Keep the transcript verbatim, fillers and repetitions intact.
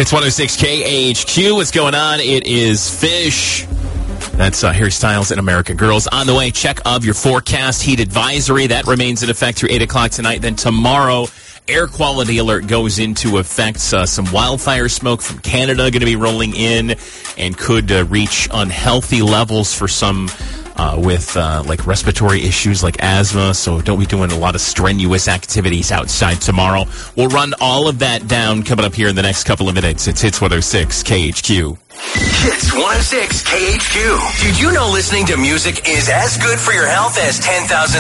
It's one oh six K A H Q. What's going on? It is Fish. That's uh, Harry Styles and American Girls. On the way, check of your forecast. Heat advisory. That remains in effect through eight o'clock tonight. Then tomorrow, air quality alert goes into effect. Uh, some wildfire smoke from Canada going to be rolling in and could uh, reach unhealthy levels for some uh, with uh, like respiratory issues like asthma. So don't be doing a lot of strenuous activities outside tomorrow. We'll run all of that down coming up here in the next couple of minutes. It's Hits one oh six K H Q. Hits one oh six K H Q. Did you know listening to music is as good for your health as ten thousand